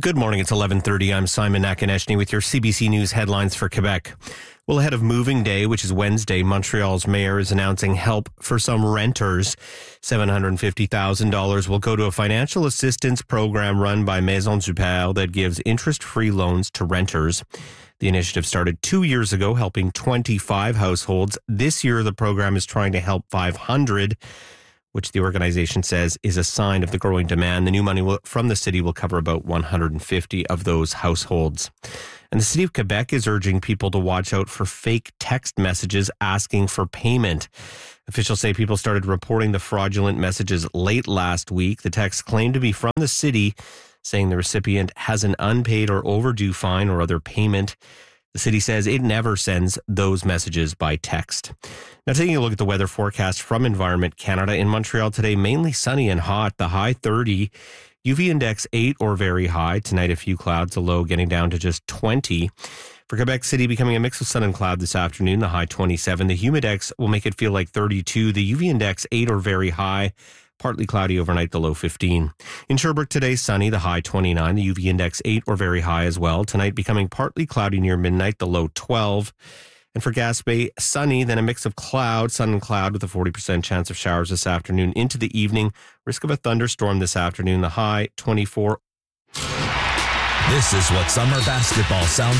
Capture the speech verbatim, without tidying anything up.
Good morning. It's eleven thirty. I'm Simon Nakonechny with your C B C News headlines for Quebec. Well, ahead of Moving Day, which is Wednesday, Montreal's mayor is announcing help for some renters. seven hundred fifty thousand dollars will go to a financial assistance program run by Maison du Père that gives interest-free loans to renters. The initiative started two years ago, helping twenty-five households. This year, the program is trying to help five hundred, which the organization says is a sign of the growing demand. The new money will, from the city will cover about one hundred fifty of those households. And the city of Quebec is urging people to watch out for fake text messages asking for payment. Officials say people started reporting the fraudulent messages late last week. The texts claim to be from the city, saying the recipient has an unpaid or overdue fine or other payment. The city says it never sends those messages by text. Now, taking a look at the weather forecast from Environment Canada. In Montreal today, mainly sunny and hot, the high thirty. U V index eight or very high. Tonight, a few clouds, a low getting down to just twenty. For Quebec City, becoming a mix of sun and cloud this afternoon, the high twenty-seven. The humidex will make it feel like thirty-two. The U V index eight or very high. Partly cloudy overnight, the low fifteen. In Sherbrooke today, sunny, the high twenty-nine. The U V index eight or very high as well. Tonight, becoming partly cloudy near midnight, the low twelve. And for Gaspé, sunny, then a mix of cloud, sun and cloud with a forty percent chance of showers this afternoon into the evening. Risk of a thunderstorm this afternoon, the high twenty-four. This is what summer basketball sounds